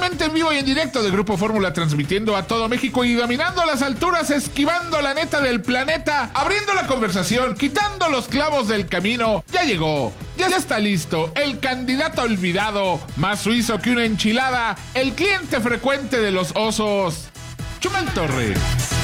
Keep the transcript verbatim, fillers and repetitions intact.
Totalmente en vivo y en directo de Grupo Fórmula, transmitiendo a todo México y dominando las alturas, esquivando la neta del planeta, abriendo la conversación, quitando los clavos del camino. Ya llegó, ya está listo, el candidato olvidado, más suizo que una enchilada, el cliente frecuente de los osos, Chumel Torres.